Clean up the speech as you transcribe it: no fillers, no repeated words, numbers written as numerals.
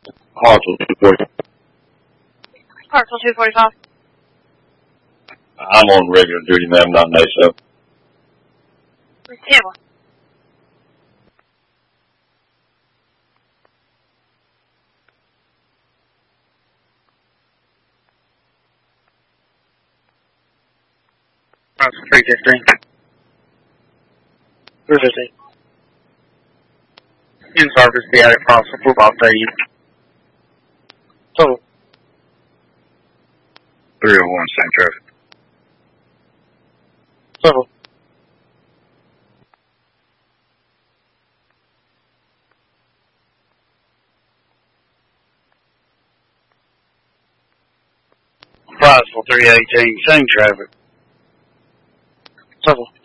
Hartsville 240. Hartsville 245. I'm on regular duty, ma'am, not night shift. Tampa. That's 315. 315. In service, be out across the football stadium. Total. 301, same traffic. Total. Hartsville 318, same traffic. Total.